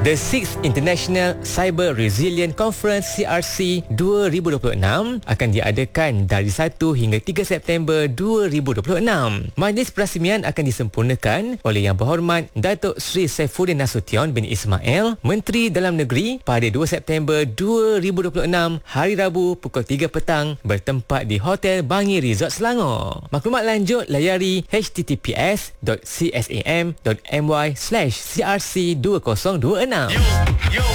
The 6th International Cyber Resilient Conference CRC 2026 akan diadakan dari 1 hingga 3 September 2026. Majlis perasmian akan disempurnakan oleh Yang Berhormat Datuk Seri Saifuddin Nasution bin Ismail, Menteri Dalam Negeri, pada 2 September 2026 hari Rabu pukul 3 petang bertempat di Hotel Bangi Resort Selangor. Maklumat lanjut layari https.csam.my/crc2026. Yo, yo.